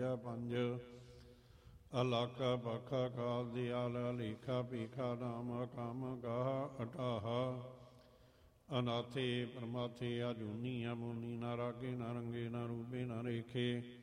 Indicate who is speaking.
Speaker 1: 53 ਪੰਜ। ਅਲਾਕਾ ਬਾਖਾ ਕਾਲ ਦਿਆਲ ਲੇਖਾ ਭੀਖਾ ਨਾਮ ਕੰਮ ਗਾਹ ਅਟਾਹਾ। ਅਨਾਥੇ ਪਰਮਾਥੇ ਆਜੂਨੀ ਅਮੂਨੀ ਨਾ ਰਾਗੇ ਨਾ ਰੰਗੇ ਨਾ ਰੂਪੇ ਨਾ ਰੇਖੇ।